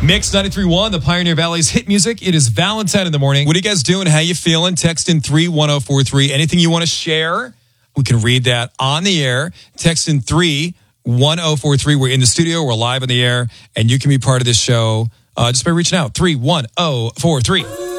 Mix 93.1, the Pioneer Valley's hit music. It is Valentine in the morning. What are you guys doing? How you feeling? Text in 31043. Anything you want to share? We can read that on the air. Text in 31043. We're in the studio. We're live on the air. And you can be part of this show just by reaching out. 31043.